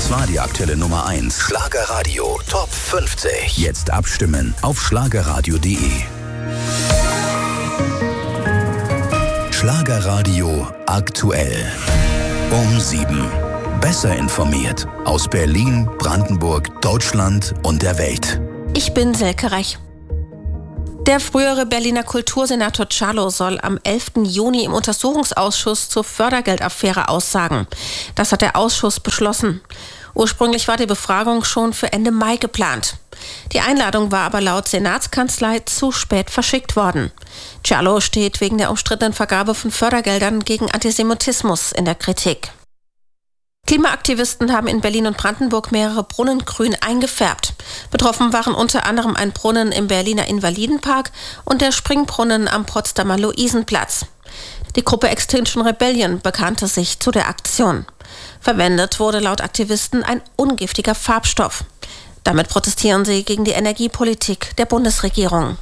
Das war die aktuelle Nummer 1. Schlagerradio Top 50. Jetzt abstimmen auf schlagerradio.de. Schlagerradio aktuell. Um 7. Besser informiert aus Berlin, Brandenburg, Deutschland und der Welt. Ich bin Silke Rech. Der frühere Berliner Kultursenator Czarlo soll am 11. Juni im Untersuchungsausschuss zur Fördergeldaffäre aussagen. Das hat der Ausschuss beschlossen. Ursprünglich war die Befragung schon für Ende Mai geplant. Die Einladung war aber laut Senatskanzlei zu spät verschickt worden. Czarlo steht wegen der umstrittenen Vergabe von Fördergeldern gegen Antisemitismus in der Kritik. Klimaaktivisten haben in Berlin und Brandenburg mehrere Brunnen grün eingefärbt. Betroffen waren unter anderem ein Brunnen im Berliner Invalidenpark und der Springbrunnen am Potsdamer Luisenplatz. Die Gruppe Extinction Rebellion bekannte sich zu der Aktion. Verwendet wurde laut Aktivisten ein ungiftiger Farbstoff. Damit protestieren sie gegen die Energiepolitik der Bundesregierung.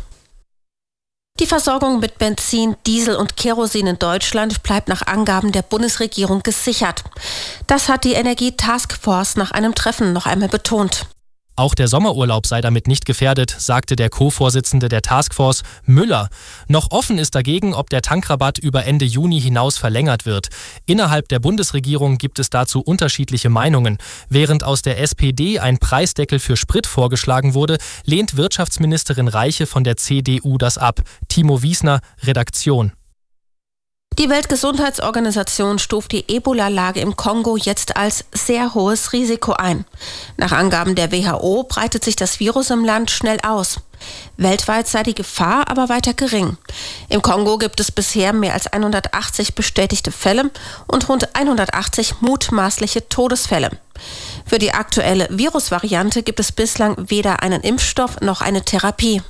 Die Versorgung mit Benzin, Diesel und Kerosin in Deutschland bleibt nach Angaben der Bundesregierung gesichert. Das hat die Energie-Taskforce nach einem Treffen noch einmal betont. Auch der Sommerurlaub sei damit nicht gefährdet, sagte der Co-Vorsitzende der Taskforce, Müller. Noch offen ist dagegen, ob der Tankrabatt über Ende Juni hinaus verlängert wird. Innerhalb der Bundesregierung gibt es dazu unterschiedliche Meinungen. Während aus der SPD ein Preisdeckel für Sprit vorgeschlagen wurde, lehnt Wirtschaftsministerin Reiche von der CDU das ab. Timo Wiesner, Redaktion. Die Weltgesundheitsorganisation stuft die Ebola-Lage im Kongo jetzt als sehr hohes Risiko ein. Nach Angaben der WHO breitet sich das Virus im Land schnell aus. Weltweit sei die Gefahr aber weiter gering. Im Kongo gibt es bisher mehr als 180 bestätigte Fälle und rund 180 mutmaßliche Todesfälle. Für die aktuelle Virusvariante gibt es bislang weder einen Impfstoff noch eine Therapie.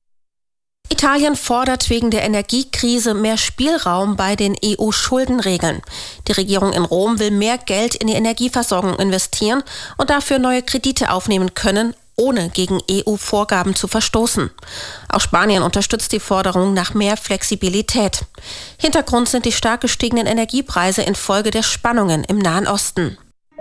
Italien fordert wegen der Energiekrise mehr Spielraum bei den EU-Schuldenregeln. Die Regierung in Rom will mehr Geld in die Energieversorgung investieren und dafür neue Kredite aufnehmen können, ohne gegen EU-Vorgaben zu verstoßen. Auch Spanien unterstützt die Forderung nach mehr Flexibilität. Hintergrund sind die stark gestiegenen Energiepreise infolge der Spannungen im Nahen Osten.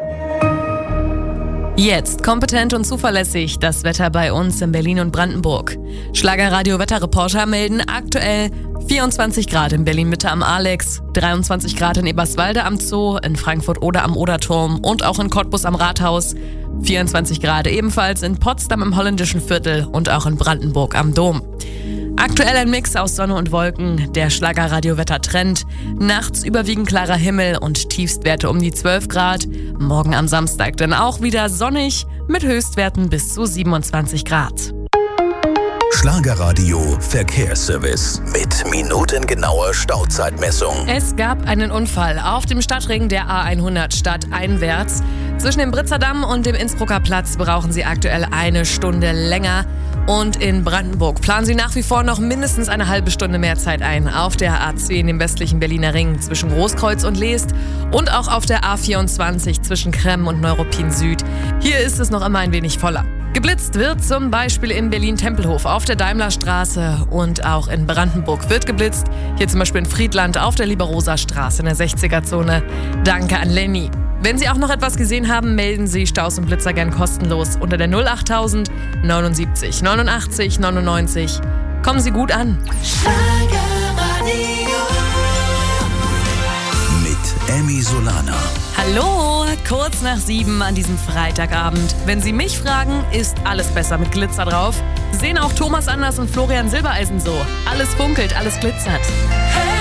Jetzt kompetent und zuverlässig das Wetter bei uns in Berlin und Brandenburg. Schlagerradio-Wetterreporter melden aktuell 24 Grad in Berlin-Mitte am Alex, 23 Grad in Eberswalde am Zoo, in Frankfurt-Oder am Oderturm und auch in Cottbus am Rathaus, 24 Grad ebenfalls in Potsdam im Holländischen Viertel und auch in Brandenburg am Dom. Aktuell ein Mix aus Sonne und Wolken, der Schlagerradio-Wetter-Trend. Nachts überwiegend klarer Himmel und Tiefstwerte um die 12 Grad. Morgen am Samstag dann auch wieder sonnig mit Höchstwerten bis zu 27 Grad. Schlagerradio Verkehrsservice mit minutengenauer Stauzeitmessung. Es gab einen Unfall auf dem Stadtring der A100 stadteinwärts. Zwischen dem Britzerdamm und dem Innsbrucker Platz brauchen Sie aktuell eine Stunde länger. Und in Brandenburg planen Sie nach wie vor noch mindestens eine halbe Stunde mehr Zeit ein. Auf der A10 im westlichen Berliner Ring zwischen Großkreuz und Leest und auch auf der A24 zwischen Kremmen und Neuruppin Süd. Hier ist es noch immer ein wenig voller. Geblitzt wird zum Beispiel in Berlin-Tempelhof auf der Daimlerstraße und auch in Brandenburg wird geblitzt. Hier zum Beispiel in Friedland auf der Lieber-Rosa-Straße in der 60er-Zone. Danke an Lenny. Wenn Sie auch noch etwas gesehen haben, melden Sie Staus und Blitzer gern kostenlos unter der 08000 79 89 99. Kommen Sie gut an. Mit Emmy Solana. Hallo, kurz nach 7 an diesem Freitagabend. Wenn Sie mich fragen, ist alles besser mit Glitzer drauf. Sehen auch Thomas Anders und Florian Silbereisen so. Alles funkelt, alles glitzert.